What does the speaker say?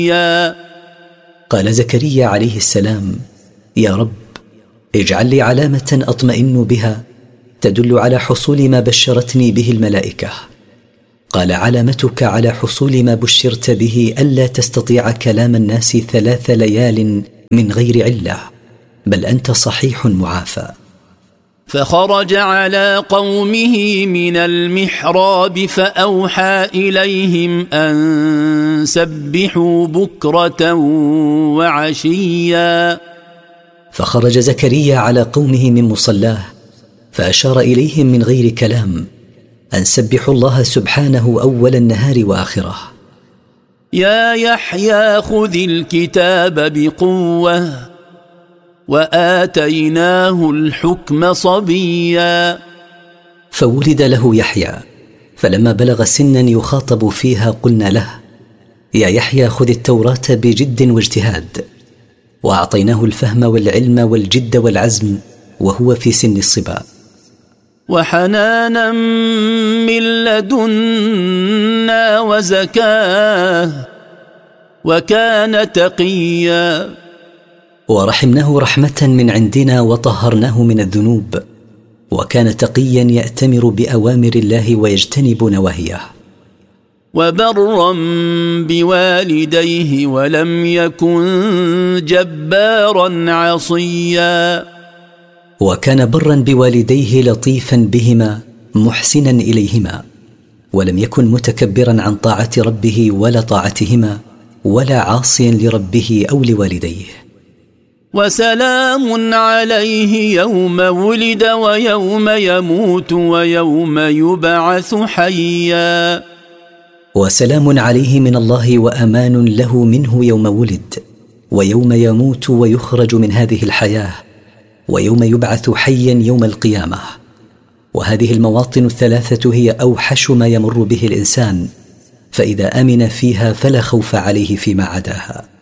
قال زكريا عليه السلام: يا رب، اجعل لي علامة أطمئن بها تدل على حصول ما بشرتني به الملائكة. قال: علامتك على حصول ما بشرت به ألا تستطيع كلام الناس 3 ليال من غير علة، بل أنت صحيح معافى. فخرج على قومه من المحراب فأوحى إليهم أن سبحوا بكرة وعشيا. فخرج زكريا على قومه من مصلاه فأشار إليهم من غير كلام أن سبحوا الله سبحانه أول النهار وآخره. يا يحيى خذ الكتاب بقوة وآتيناه الحكم صبيا. فولد له يحيى، فلما بلغ سنا يخاطب فيها قلنا له: يا يحيى خذ التوراة بجد واجتهاد. وأعطيناه الفهم والعلم والجد والعزم وهو في سن الصبا. وحنانا من لدنا وزكاة وكان تقيا. ورحمناه رحمة من عندنا وطهرناه من الذنوب، وكان تقيا يأتمر بأوامر الله ويجتنب نواهيه. وبرا بوالديه ولم يكن جبارا عصيا. وكان برا بوالديه لطيفا بهما محسنا إليهما، ولم يكن متكبرا عن طاعة ربه ولا طاعتهما، ولا عاصيا لربه أو لوالديه. وسلام عليه يوم ولد ويوم يموت ويوم يبعث حيا. وسلام عليه من الله وأمان له منه يوم ولد ويوم يموت ويخرج من هذه الحياة ويوم يبعث حيا يوم القيامة. وهذه المواطن 3 هي أوحش ما يمر به الإنسان، فإذا أمن فيها فلا خوف عليه فيما عداها.